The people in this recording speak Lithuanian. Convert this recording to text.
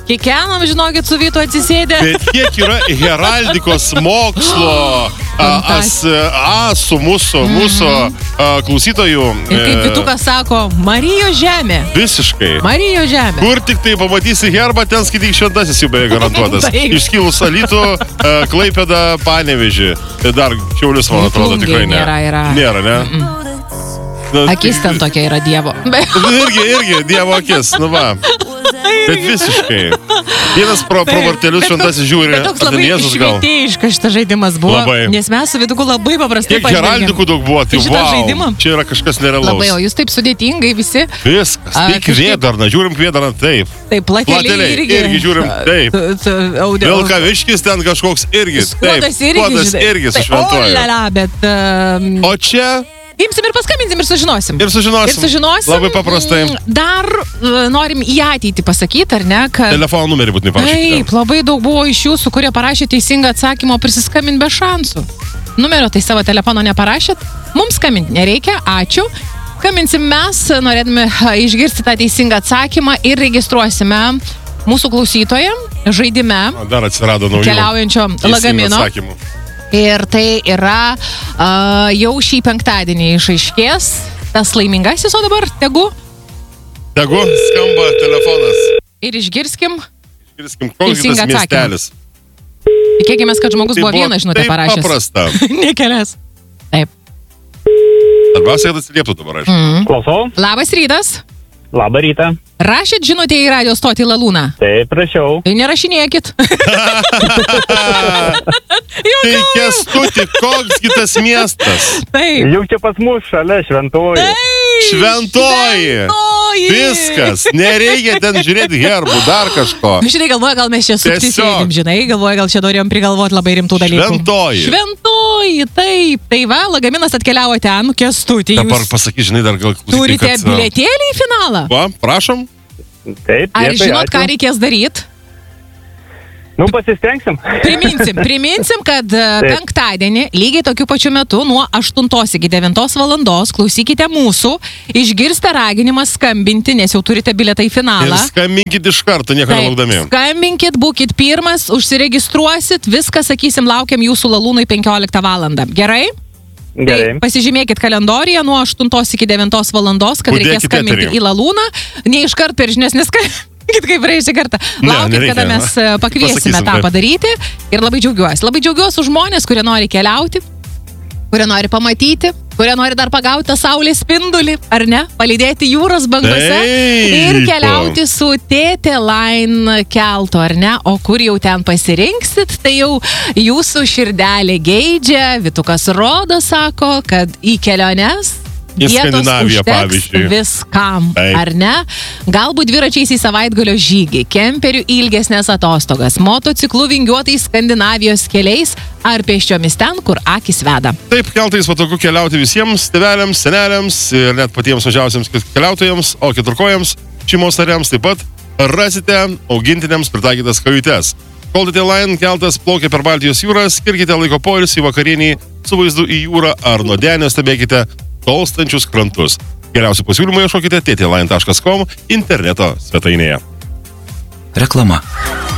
Kiekvienam, žinokit, su Vytu atsisėdė. Bet kiek yra heraldikos mokslo su mūsų klausytojų. Ir kaip Vytukas sako, Marijos žemė. Visiškai. Marijos žemė. Kur tik tai pamatysi herbą, ten skaityk šventasis jau beje garantuotas. Išskylus Alytų, Klaipėdą, Panevėžį. Dar Šiaulius, man atrodo, tikrai ne. Nėra, ne? Akis ten tokia yra Dievo. Irgi Dievo akis, nu va. Bet visiškai. Vienas pro vartelius šventasis žiūri. Bet toks labai švietėjiškas šitas žaidimas buvo. Labai. Nes mes su Vytuku labai paprastai pažvelgėm. Kiek heraldikų daug buvo, tai žaidimą. Čia yra kažkas nerealaus. Labai, o jūs taip sudėtingai visi. Viskas. Tai kvėdarna, žiūrim kvėdarna taip. Taip, plateliai irgi žiūrim taip. Vilkaviškis ten kažkoks irgi. Skuodas irgi su šventuoju. Bet... O čia... Imsim ir paskambinsim ir sužinosim. Ir sužinosim. Labai paprastai. Dar norim į ateitį pasakyti, ar ne? Kad... Telefono numerį būtinai parašykite. Taip, labai daug buvo iš jūsų, kurie parašė teisingą atsakymą, prisiskambint be šansų. Numerio tai savo telefono neparašėt. Mums skambinti nereikia, ačiū. Skambinsim mes, norėdami išgirsti tą teisingą atsakymą ir registruosime mūsų klausytojam žaidime. Dar atsirado naujų keliaujančio lagamino. Ir tai yra jau šį penktadienį išaiškės tas laimingasis, o dabar tegu skamba telefonas. Ir išgirskim koks tas miestelis. Tikėkimės, kad žmogus buvo vieną žinutę parašęs. Taip paprasta. Ne kelias. Taip. Arbiausia, kad atsilieptų dabar, aišku. Klausau. Labas rytas. Labą rytą. Rašėt žinutę į radio stotį Lalūną? Taip, prašiau. Tai nerašinėkit. Tai Kęstuti, koks kitas miestas? Taip. Juk čia pas mus šalia Šventoji. Šventoji. Viskas. Nereikia ten žiūrėti herbų, dar kažko. Žinai, galvoja, gal mes čia sukti sėdim, žinai, galvoja, gal čia norėjom prigalvoti labai rimtų dalykų. Šventoji, taip. Tai va, lagaminas atkeliavo ten, Kęstuti. Dabar pasakyk, žinai, dar gal klausyk, turite bilietėlį į finalą? Va, prašom. Taip, ar žinot, ką reikės daryti? Nu, pasistengsim. Priminsim, kad penktadienį, lygiai tokiu pačiu metu, nuo 8 iki 9 valandos, klausykite mūsų, išgirsite raginimą skambinti, nes jau turite bilietą į finalą. Ir skambinkit iš karto, nieko nelaukdami. Skambinkit, būkit pirmas, užsiregistruosit, viską, sakysim, laukiam jūsų Lalūnui 15 valandą. Gerai? Gerai. Tai pasižymėkit kalendoriją nuo 8 iki 9 valandos, kad reikės skambinti į Lalūną. Ne iškart per žinias neskambinti. Kaip praėjusią kartą. Laukit, kada mes pakviesime tą padaryti. Ir labai džiaugiuosi. Labai džiaugiuosi už žmonės, kurie nori keliauti, kurie nori pamatyti, kurie nori dar pagauti tą saulės spindulį, ar ne? Palydėti jūros bangose ir keliauti su TT Line keltu, ar ne? O kur jau ten pasirinksit, tai jau jūsų širdelė geidžia. Vytukas rodo, sako, kad į keliones vietos užteks viskam, ar ne? Galbūt dviračiais į savaitgalio žygį, kemperių ilgesnės atostogas, motociklu vingiuotais Skandinavijos keliais ar pėsčiomis ten, kur akis veda. Taip, keltais patogu keliauti visiems tėveliams, seneliams ir net patiems mažiausiams keliautojams, o keturkojams, šeimos nariams taip pat rasite augintiniams pritaikytas kajutes. Kol TT Line keltas plaukia per Baltijos jūrą, skirkite laiko poilsiui vakarienį su vaizdu į jūrą ar nuo denio stebėkite tolstančius krantus. Geriausių pasiūlymų ieškokite ttline.com interneto svetainėje. Reklama.